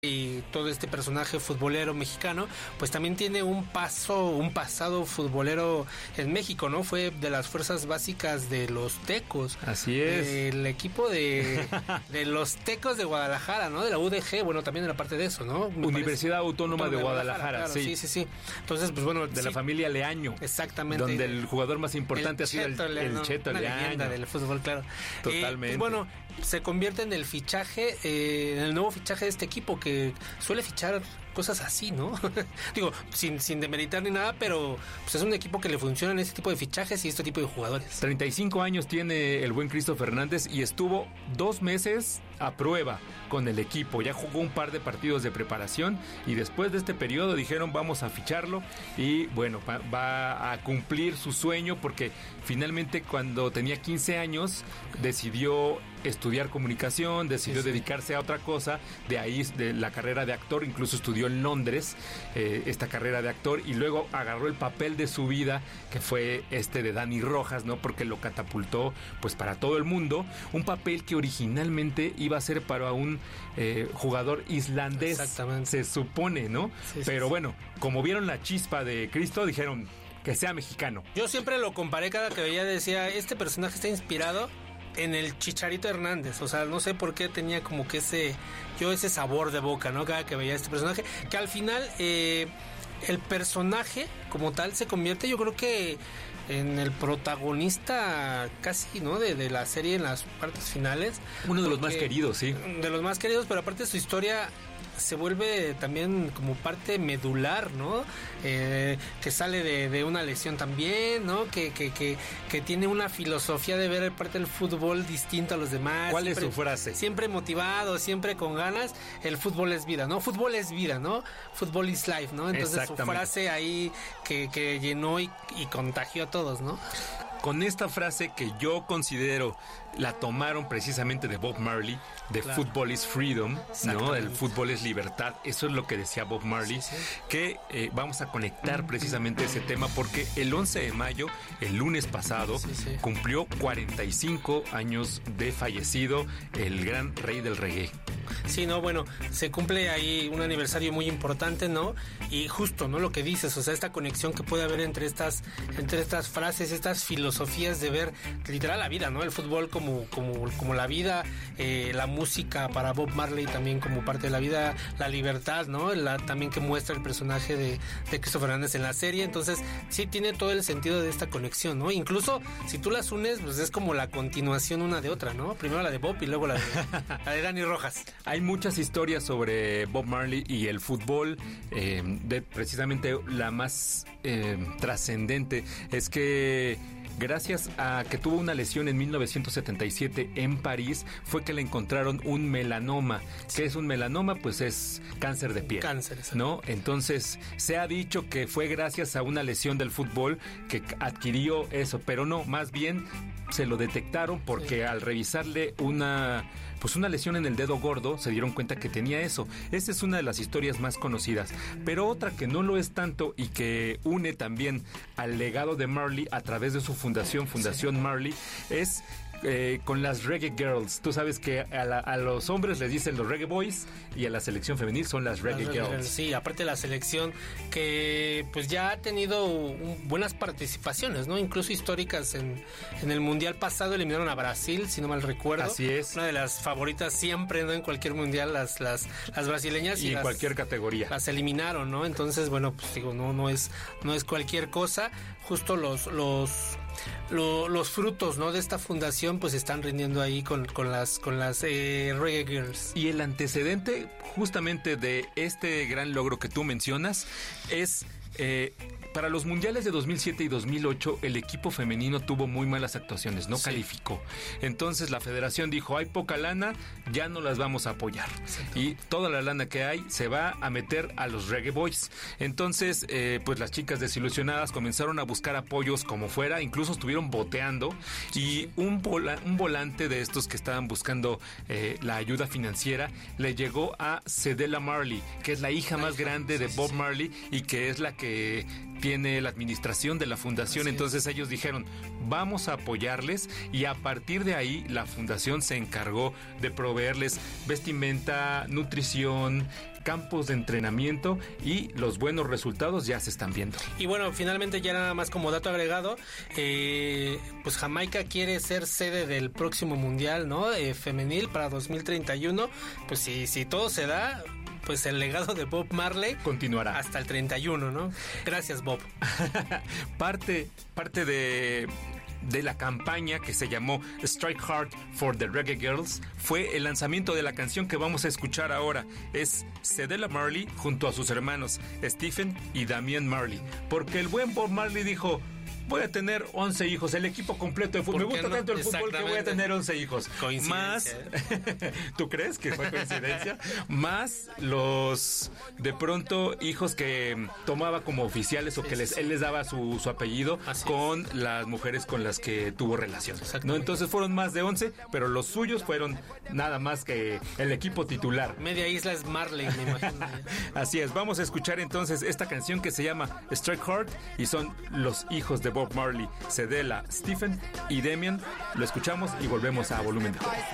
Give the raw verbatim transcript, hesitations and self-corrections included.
y todo este personaje futbolero mexicano, pues también tiene un paso, un pasado futbolero en México, ¿no? Fue de las fuerzas básicas de los Tecos. Así es. El equipo de, de los Tecos de Guadalajara, ¿no? De la U D G, bueno, también era parte de eso, ¿no? Me Universidad parece. Autónoma de Guadalajara, Guadalajara claro, sí. sí, sí, sí. Entonces, pues bueno, de sí. la familia Leaño. Exactamente. Donde el jugador más importante ha sido el, el, el Cheto una Leaño. Leyenda del fútbol, claro. Totalmente. Eh, pues bueno, se convierte en el fichaje, eh, en el nuevo fichaje de este equipo que suele fichar cosas así, ¿no? Digo, sin, sin demeritar ni nada, pero pues es un equipo que le funcionan este tipo de fichajes y este tipo de jugadores. treinta y cinco años tiene el buen Cristo Fernández y estuvo dos meses a prueba con el equipo. Ya jugó un par de partidos de preparación y después de este periodo dijeron vamos a ficharlo y bueno, va, va a cumplir su sueño porque finalmente cuando tenía quince años decidió estudiar comunicación, decidió sí, sí. dedicarse a otra cosa, de ahí de la carrera de actor, incluso estudió en Londres eh, esta carrera de actor y luego agarró el papel de su vida que fue este de Dani Rojas, ¿no? Porque lo catapultó pues para todo el mundo, un papel que originalmente iba a ser para un eh, jugador islandés, se supone, ¿no? Sí, Pero sí, bueno, como vieron la chispa de Cristo, dijeron que sea mexicano. Yo siempre lo comparé cada que veía, decía, este personaje está inspirado en el Chicharito Hernández, o sea, no sé por qué tenía como que ese, yo ese sabor de boca, ¿no? Cada que veía este personaje, que al final eh, el personaje como tal se convierte, yo creo que en el protagonista casi, ¿no? De, de la serie en las partes finales. Uno de los más queridos, sí. De los más queridos, pero aparte su historia se vuelve también como parte medular, ¿no? Eh, que sale de, de una lesión también, ¿no? Que, que, que, que tiene una filosofía de ver parte del fútbol distinto a los demás. ¿Cuál siempre, es su frase? Siempre motivado, siempre con ganas. El fútbol es vida, ¿no? Fútbol es vida, ¿no? Fútbol is life, ¿no? Entonces su frase ahí que, que llenó y, y contagió a todos, ¿no? Con esta frase que yo considero la tomaron precisamente de Bob Marley, de claro. Fútbol is freedom, ¿no? El fútbol es libertad. Eso es lo que decía Bob Marley, sí, sí. que eh, vamos a conectar precisamente ese tema porque el once de mayo, el lunes pasado, sí, sí. cumplió cuarenta y cinco años de fallecido el gran rey del reggae. Sí, no, bueno, se cumple ahí un aniversario muy importante, ¿no? Y justo, ¿no? Lo que dices, o sea, esta conexión que puede haber entre estas, entre estas frases, estas filosofías de ver literal la vida, ¿no? El fútbol como, como, como la vida, eh, la música para Bob Marley también como parte de la vida, la libertad, ¿no? La, también que muestra el personaje de, de Cristo Fernández en la serie, entonces sí tiene todo el sentido de esta conexión, ¿no? Incluso si tú las unes, pues es como la continuación una de otra, ¿no? Primero la de Bob y luego la de, la de Dani Rojas. Hay muchas historias sobre Bob Marley y el fútbol, eh, de precisamente la más eh, trascendente es que gracias a que tuvo una lesión en mil novecientos setenta y siete en París, fue que le encontraron un melanoma. ¿Qué es un melanoma? Pues es cáncer de piel. Cáncer, ¿no? Entonces, se ha dicho que fue gracias a una lesión del fútbol que adquirió eso, pero no, más bien se lo detectaron porque sí. al revisarle una pues una lesión en el dedo gordo se dieron cuenta que tenía eso. Esa es una de las historias más conocidas, pero otra que no lo es tanto y que une también al legado de Marley a través de su fundación, Fundación sí. Marley, es Eh, con las Reggae Girls. Tú sabes que a, la, a los hombres les dicen los Reggae Boys y a la selección femenil son las Reggae, las Reggae Girls. Sí, aparte la selección que pues ya ha tenido un, buenas participaciones, ¿no? Incluso históricas en, en el mundial pasado eliminaron a Brasil, si no mal recuerdo. Así es. Una de las favoritas siempre, ¿no? En cualquier mundial las las, las brasileñas y, y en las, cualquier categoría. Las eliminaron, ¿no? Entonces, bueno, pues digo, no no es no es cualquier cosa. Justo los los Lo, los frutos, ¿no? De esta fundación pues están rindiendo ahí con, con las con las eh, Reggae Girls. Y el antecedente justamente de este gran logro que tú mencionas es eh, para los mundiales de dos mil siete y dos mil ocho el equipo femenino tuvo muy malas actuaciones, no sí. calificó. Entonces la federación dijo, hay poca lana, ya no las vamos a apoyar. Sí. Y toda la lana que hay se va a meter a los Reggae Boys. Entonces, eh, pues las chicas desilusionadas comenzaron a buscar apoyos como fuera, incluso estuvieron boteando y un, vola, un volante de estos que estaban buscando eh, la ayuda financiera le llegó a Cedella Marley, que es la hija más grande de Bob Marley y que es la que tiene la administración de la fundación. Entonces ellos dijeron, vamos a apoyarles, y a partir de ahí la fundación se encargó de proveerles vestimenta, nutrición, campos de entrenamiento y los buenos resultados ya se están viendo. Y bueno, finalmente ya nada más como dato agregado, eh, pues Jamaica quiere ser sede del próximo mundial, ¿no? Eh, femenil para dos mil treinta y uno. Pues si, si todo se da, pues el legado de Bob Marley continuará hasta el treinta y uno, ¿no? Gracias, Bob. parte, parte de... de la campaña que se llamó Strike Hard for the Reggae Girls fue el lanzamiento de la canción que vamos a escuchar ahora. Es Cedella Marley junto a sus hermanos Stephen y Damian Marley, porque el buen Bob Marley dijo: voy a tener once hijos, el equipo completo de fútbol. Me gusta no? tanto el fútbol que voy a tener once hijos. Más, ¿tú crees que fue coincidencia? Más los, de pronto, hijos que tomaba como oficiales o que les, él les daba su, su apellido Así con es. las mujeres con las que tuvo relaciones, ¿no? Entonces fueron más de once, pero los suyos fueron nada más que el equipo titular. Media isla es Marley, me imagino. Así es, vamos a escuchar entonces esta canción que se llama Strike Hard y son los hijos de Bob Marley, Cedella, Stephen y Damian. Lo escuchamos y volvemos a Volumen de Juego.